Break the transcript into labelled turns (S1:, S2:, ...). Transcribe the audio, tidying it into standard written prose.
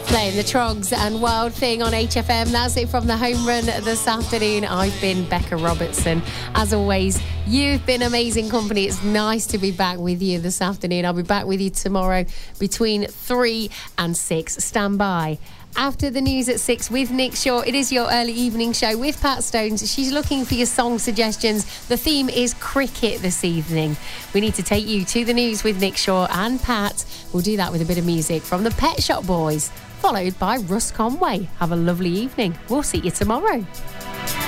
S1: Playing the Trogs and Wild Thing on HFM. That's it from the home run this afternoon. I've been Becca Robertson. As always, you've been amazing company. It's nice to be back with you this afternoon. I'll be back with you tomorrow between 3 and 6. Stand by. After the news at 6 with Nick Shaw, it is your early evening show with Pat Stones. She's looking for your song suggestions. The theme is cricket this evening. We need to take you to the news with Nick Shaw and Pat. We'll do that with a bit of music from the Pet Shop Boys, followed by Russ Conway. Have a lovely evening. We'll see you tomorrow.